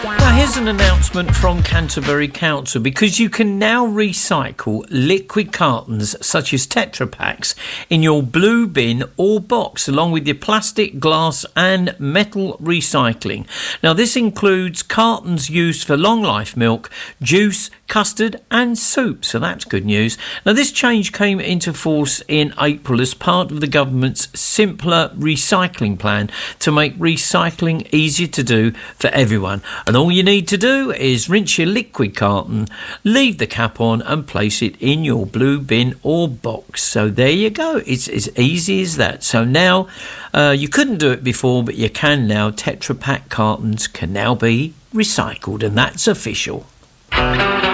Now, here's an announcement from Canterbury Council. Because you can now recycle liquid cartons such as Tetra Paks in your blue bin or box, along with your plastic, glass and metal recycling. Now, this includes cartons used for long life milk, juice, custard and soup, so that's good news. Now, this change came into force in April as part of the government's Simpler Recycling Plan to make recycling easier to do for everyone. And all you need to do is rinse your liquid carton, leave the cap on and place it in your blue bin or box. So there you go. It's as easy as that. So now, you couldn't do it before, but you can now. Tetra Pak cartons can now be recycled, and that's official.